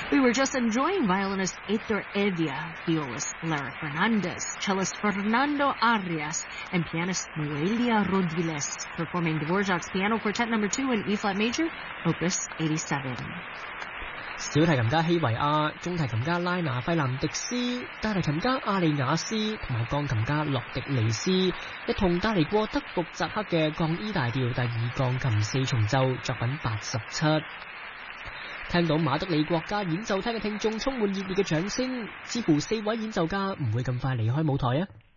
We were just enjoying violinist Heitor Evia, violist Lara Fernandez, cellist Fernando Arias, and pianist Noelia Rodiles performing Dvorak's Piano Quartet No. 2 in E-flat major, Opus 87. 小提琴家希維亞、中提琴家拉拿費蘭迪斯、大提琴家阿利亞斯同埋鋼琴家洛迪尼斯一同帶嚟過德福扎克嘅降 E 大調第二鋼琴四重奏作品87。聽到馬德里國家演奏廳嘅聽眾充滿熱烈嘅掌聲，似乎4位演奏家唔會咁快離開舞台啊！